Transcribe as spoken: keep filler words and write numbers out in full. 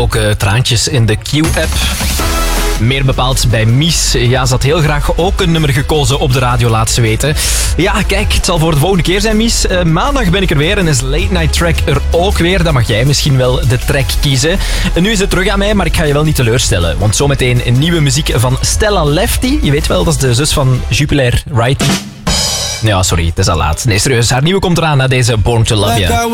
ook uh, traantjes in de Q-app. Meer bepaald bij Mies. Ja, ze had heel graag ook een nummer gekozen op de radio, laat ze weten. Ja, kijk, het zal voor de volgende keer zijn, Mies. Uh, maandag ben ik er weer en is Late Night Track er ook weer. Dan mag jij misschien wel de track kiezen. En nu is het terug aan mij, maar ik ga je wel niet teleurstellen. Want zometeen een nieuwe muziek van Stella Lefty. Je weet wel, dat is de zus van Jupiler Wright. Ja, sorry, het is al laat. Nee, serieus, haar nieuwe komt eraan na deze Born to Love You.